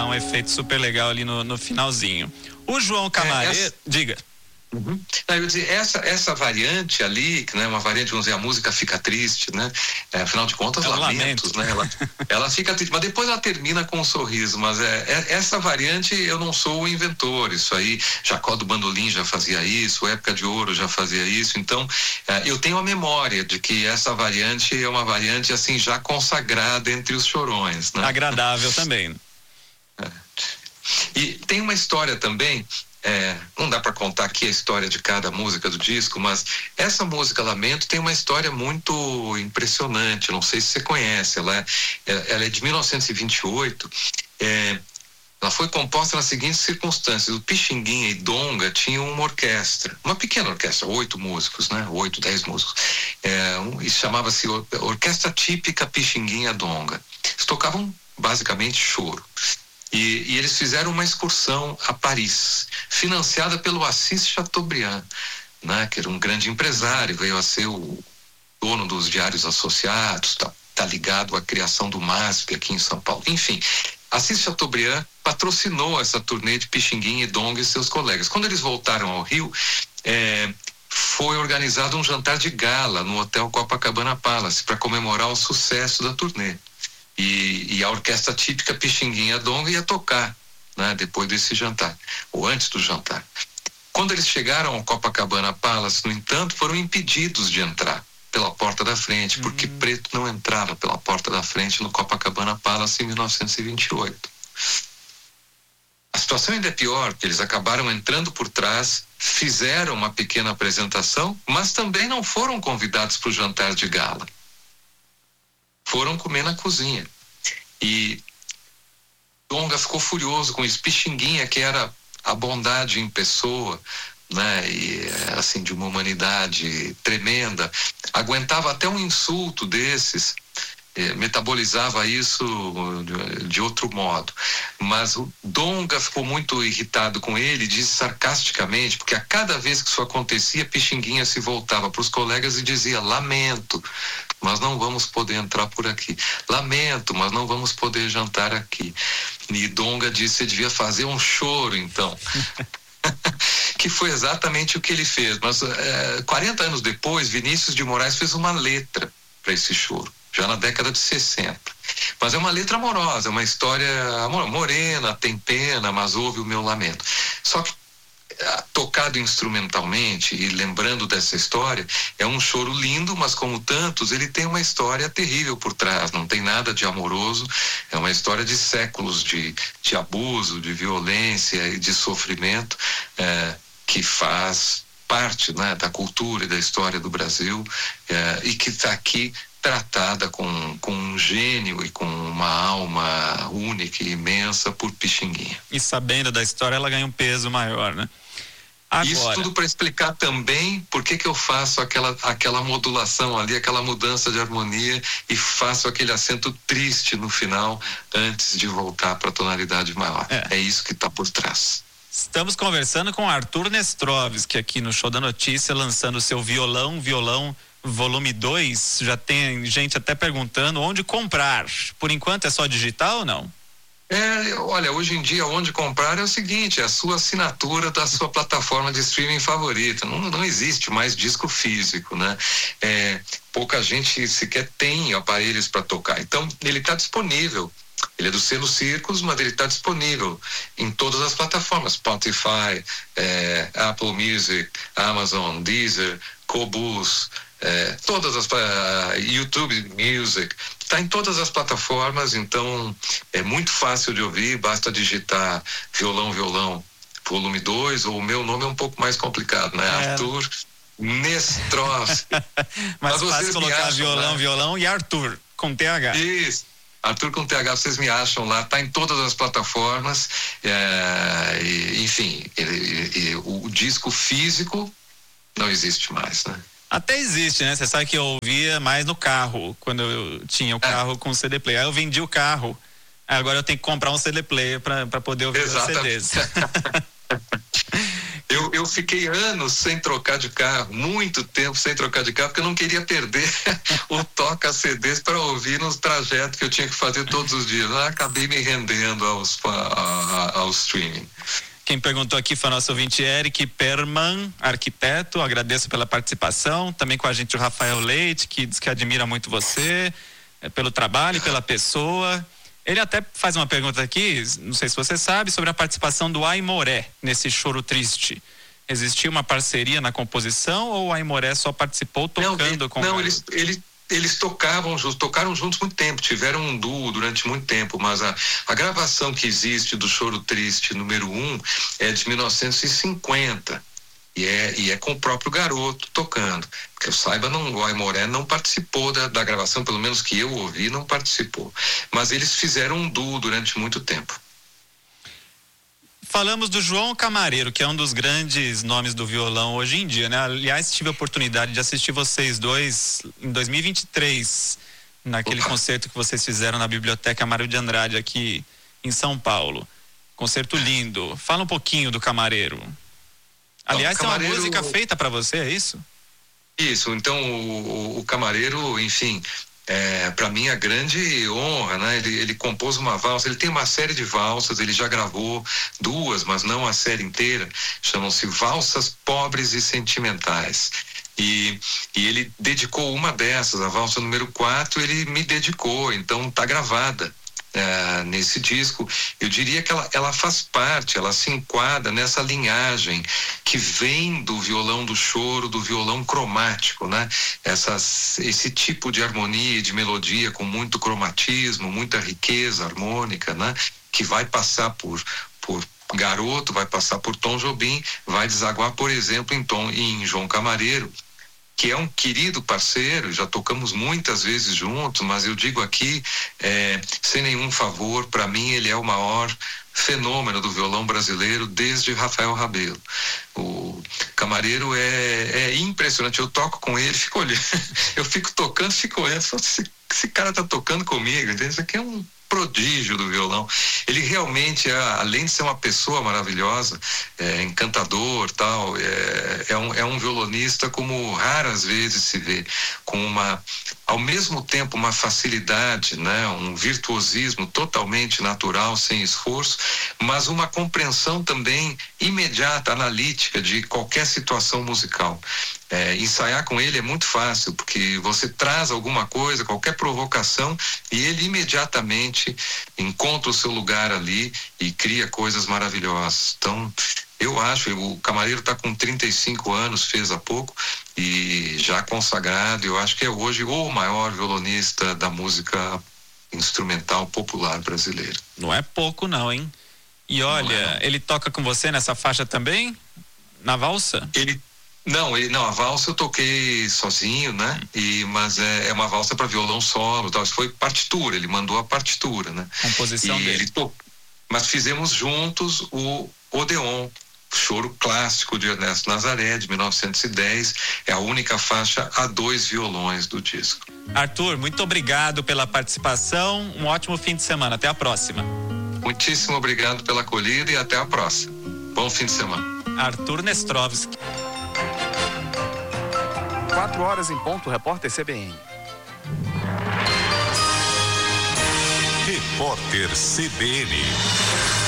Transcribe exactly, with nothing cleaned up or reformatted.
um efeito super legal ali no, no finalzinho. O João Camaré, é, essa... diga. Uhum. Eu dizer, essa, essa variante ali, que não é uma variante, vamos dizer, a música fica triste, né? É, afinal de contas, é um lamentos, lamento. né? Ela, ela fica triste, mas depois ela termina com um sorriso. Mas é, é, essa variante eu não sou o inventor. Isso aí, Jacó do Bandolim já fazia isso, Época de Ouro já fazia isso. Então, é, eu tenho a memória de que essa variante é uma variante assim já consagrada entre os chorões, né? Agradável também. É. E tem uma história também. É, não dá para contar aqui a história de cada música do disco, mas essa música Lamento tem uma história muito impressionante. Não sei se você conhece. Ela é, ela é de mil novecentos e vinte e oito. É, ela foi composta nas seguintes circunstâncias: o Pixinguinha e Donga tinham uma orquestra, uma pequena orquestra, oito músicos, né? Oito, dez músicos. É, um, e chamava-se Orquestra Típica Pixinguinha Donga. Eles tocavam basicamente choro. E, e eles fizeram uma excursão a Paris, financiada pelo Assis Chateaubriand, né, que era um grande empresário, veio a ser o dono dos Diários Associados, tá, tá ligado à criação do M A S P aqui em São Paulo. Enfim, Assis Chateaubriand patrocinou essa turnê de Pixinguinha e Donga e seus colegas. Quando eles voltaram ao Rio, é, foi organizado um jantar de gala no Hotel Copacabana Palace para comemorar o sucesso da turnê. E, e a Orquestra Típica Pixinguinha Donga ia tocar, né, depois desse jantar, ou antes do jantar. Quando eles chegaram ao Copacabana Palace, no entanto, foram impedidos de entrar pela porta da frente, uhum. porque preto não entrava pela porta da frente no Copacabana Palace em mil novecentos e vinte e oito. A situação ainda é pior, porque eles acabaram entrando por trás, fizeram uma pequena apresentação, mas também não foram convidados para o jantar de gala. Foram comer na cozinha. E Donga ficou furioso com isso. Pixinguinha, que era a bondade em pessoa, né, e assim, de uma humanidade tremenda, aguentava até um insulto desses, eh, metabolizava isso de, de outro modo. Mas o Donga ficou muito irritado com ele, disse sarcasticamente, porque a cada vez que isso acontecia, Pixinguinha se voltava para os colegas e dizia: lamento, mas não vamos poder entrar por aqui. Lamento, mas não vamos poder jantar aqui. E Donga disse: você devia fazer um choro, então. Que foi exatamente o que ele fez. Mas é, quarenta anos depois, Vinícius de Moraes fez uma letra para esse choro, já na década de sessenta. Mas é uma letra amorosa, é uma história amorosa. Morena, tem pena, mas ouve o meu lamento. Só que tocado instrumentalmente e lembrando dessa história, é um choro lindo, mas como tantos, ele tem uma história terrível por trás, não tem nada de amoroso, é uma história de séculos de, de abuso, de violência e de sofrimento, é, que faz parte, né, da cultura e da história do Brasil, é, e que está aqui tratada com, com um gênio e com uma alma única e imensa por Pixinguinha. E sabendo da história, ela ganha um peso maior, né? Agora. Isso tudo para explicar também por que que eu faço aquela, aquela modulação ali, aquela mudança de harmonia e faço aquele acento triste no final antes de voltar para a tonalidade maior. É, é isso que está por trás. Estamos conversando com Arthur Nestrovski aqui no Show da Notícia, lançando seu Violão, Violão volume dois. Já tem gente até perguntando onde comprar. Por enquanto é só digital ou não? É, olha, hoje em dia onde comprar é o seguinte, é a sua assinatura da sua plataforma de streaming favorita. Não, não existe mais disco físico, né? É, pouca gente sequer tem aparelhos para tocar. Então, ele está disponível. Ele é do selo Circus, mas ele está disponível em todas as plataformas: Spotify, é, Apple Music, Amazon, Deezer, Qobuz, é, todas as uh, YouTube Music, está em todas as plataformas. Então é muito fácil de ouvir, basta digitar Violão, Violão volume dois, ou o meu nome é um pouco mais complicado, né? É. Arthur Nestrovski. Mas fácil colocar acham, Violão, né? Violão e Arthur com T H. Isso, Arthur com T H, vocês me acham lá, tá em todas as plataformas, é, e, enfim, ele, ele, o, o disco físico não existe mais, né? Até existe, né? Você sabe que eu ouvia mais no carro, quando eu tinha o carro é. com C D player. Aí eu vendi o carro, agora eu tenho que comprar um C D player para poder ouvir os C Ds. eu, eu fiquei anos sem trocar de carro, muito tempo sem trocar de carro, porque eu não queria perder o toca-C Ds para ouvir nos trajetos que eu tinha que fazer todos os dias. Eu acabei me rendendo aos, a, a, ao streaming. Quem perguntou aqui foi o nosso ouvinte Eric Perman, arquiteto. Agradeço pela participação. Também com a gente o Rafael Leite, que diz que admira muito você, é, pelo trabalho e pela pessoa. Ele até faz uma pergunta aqui, não sei se você sabe, sobre a participação do Aimoré nesse Choro Triste. Existiu uma parceria na composição ou o Aimoré só participou tocando não, com Não, o eles, eles, eles tocavam juntos, tocaram juntos muito tempo, tiveram um duo durante muito tempo, mas a, a gravação que existe do Choro Triste número um é de mil novecentos e cinquenta. E é, e é com o próprio Garoto tocando. Que eu saiba, não, o Aimoré não participou da, da gravação, pelo menos que eu ouvi, não participou. Mas eles fizeram um duo durante muito tempo. Falamos do João Camareiro, que é um dos grandes nomes do violão hoje em dia, né? Aliás, tive a oportunidade de assistir vocês dois em dois mil e vinte e três, naquele Opa. concerto que vocês fizeram na Biblioteca Mário de Andrade, aqui em São Paulo. Concerto lindo. Fala um pouquinho do Camareiro. Aliás, é Camareiro... uma música feita para você, é isso? Isso, então o, o Camareiro, enfim, é, para mim é grande honra, né? Ele, ele compôs uma valsa, ele tem uma série de valsas, ele já gravou duas, mas não a série inteira, chamam-se Valsas Pobres e Sentimentais. E, e ele dedicou uma dessas, a valsa número quatro, ele me dedicou, então tá gravada. Uh, nesse disco, eu diria que ela, ela faz parte, ela se enquadra nessa linhagem que vem do violão do choro, do violão cromático, né? Essas, esse tipo de harmonia e de melodia com muito cromatismo, muita riqueza harmônica, né? Que vai passar por, por Garoto, vai passar por Tom Jobim, vai desaguar, por exemplo, em, Tom, em João Camareiro, que é um querido parceiro, já tocamos muitas vezes juntos, mas eu digo aqui, é, sem nenhum favor, para mim ele é o maior fenômeno do violão brasileiro desde Rafael Rabelo. O Camareiro é, é impressionante, eu toco com ele, fico olhando, eu fico tocando, fico olhando, esse, esse cara tá tocando comigo, entendeu? Isso aqui é um prodígio do violão. Ele realmente, é, além de ser uma pessoa maravilhosa, é, encantador, tal, é, é, um, é um violonista como raras vezes se vê, com uma, ao mesmo tempo, uma facilidade, né, um virtuosismo totalmente natural, sem esforço, mas uma compreensão também imediata, analítica de qualquer situação musical. É, ensaiar com ele é muito fácil, porque você traz alguma coisa, qualquer provocação, e ele imediatamente encontra o seu lugar ali e cria coisas maravilhosas. Então, eu acho, o Camareiro está com trinta e cinco anos, fez há pouco, e já consagrado, eu acho que é hoje o maior violonista da música instrumental popular brasileira. Não é pouco não, hein? E olha, é, ele toca com você nessa faixa também? Na valsa? Ele Não, ele, não, a valsa eu toquei sozinho, né? E, mas é, é uma valsa para violão solo, tal. Isso foi partitura, ele mandou a partitura, né? Composição e dele. Ele to... Mas fizemos juntos o Odeon, choro clássico de Ernesto Nazaré, de mil novecentos e dez. É a única faixa a dois violões do disco. Arthur, muito obrigado pela participação. Um ótimo fim de semana. Até a próxima. Muitíssimo obrigado pela acolhida e até a próxima. Bom fim de semana. Arthur Nestrovski. Quatro horas em ponto, repórter C B N. Repórter C B N.